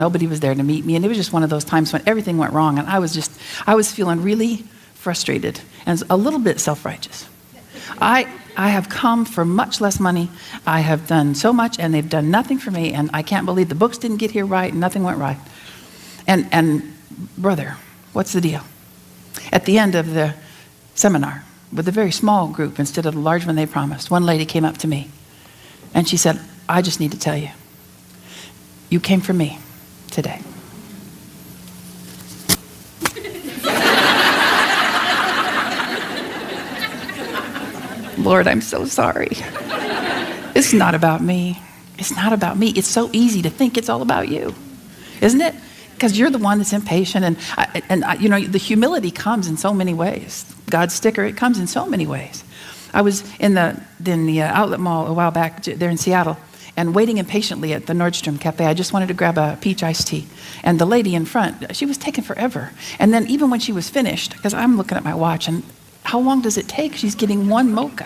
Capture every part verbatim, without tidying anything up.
Nobody was there to meet me, and it was just one of those times when everything went wrong, and I was just, I was feeling really frustrated and a little bit self-righteous. I, I have come for much less money. I have done so much, and they've done nothing for me, and I can't believe the books didn't get here right, and nothing went right. And, and brother, what's the deal? At the end of the seminar, with a very small group instead of the large one they promised, one lady came up to me, and she said, I just need to tell you, you came for me today. Lord, I'm so sorry. It's not about me. It's not about me. It's so easy to think it's all about you, isn't it? Because you're the one that's impatient, and I, and I, you know, the humility comes in so many ways. God's sticker, it comes in so many ways. I was in the in the uh, outlet mall a while back there in Seattle, and waiting impatiently at the Nordstrom Cafe. I just wanted to grab a peach iced tea, and the lady in front, she was taking forever. And then even when she was finished, because I'm looking at my watch, and how long does it take? She's getting one mocha.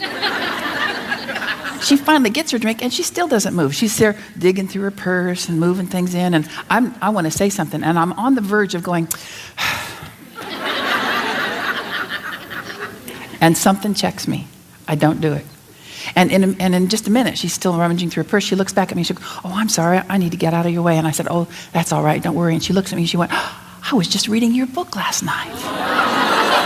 She finally gets her drink, and she still doesn't move. She's there digging through her purse and moving things in, and I'm, I want to say something, and I'm on the verge of going, and something checks me. I don't do it. And in, and in just a minute, she's still rummaging through her purse. She looks back at me, she goes, oh, I'm sorry, I need to get out of your way. And I said, oh, that's all right, don't worry. And she looks at me, and she went, oh, I was just reading your book last night.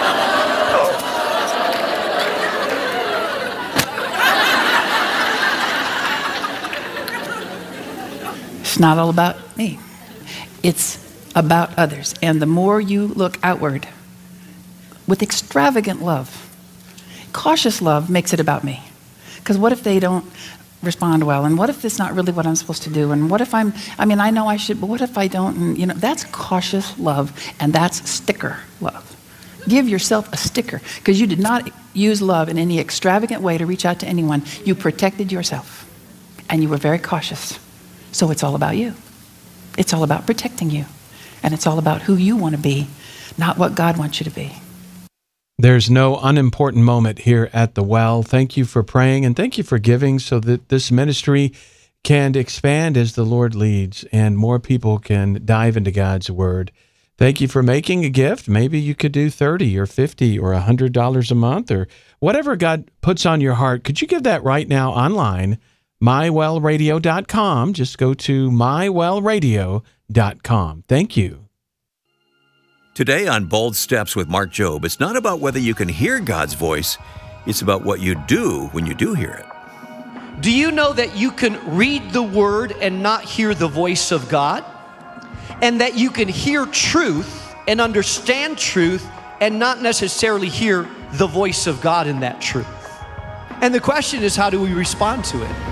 It's not all about me. It's about others. And the more you look outward with extravagant love, cautious love makes it about me. Because what if they don't respond well? And what if it's not really what I'm supposed to do? And what if I'm, I mean, I know I should, but what if I don't? And, you know, that's cautious love, and that's sticker love. Give yourself a sticker, because you did not use love in any extravagant way to reach out to anyone. You protected yourself, and you were very cautious. So it's all about you. It's all about protecting you. And it's all about who you want to be, not what God wants you to be. There's no unimportant moment here at the Well. Thank you for praying, and thank you for giving so that this ministry can expand as the Lord leads and more people can dive into God's Word. Thank you for making a gift. Maybe you could do thirty or fifty or one hundred dollars a month or whatever God puts on your heart. Could you give that right now online? my well radio dot com. Just go to my well radio dot com. Thank you. Today on Bold Steps with Mark Jobe, it's not about whether you can hear God's voice, it's about what you do when you do hear it. Do you know that you can read the Word and not hear the voice of God? And that you can hear truth and understand truth and not necessarily hear the voice of God in that truth? And the question is, how do we respond to it?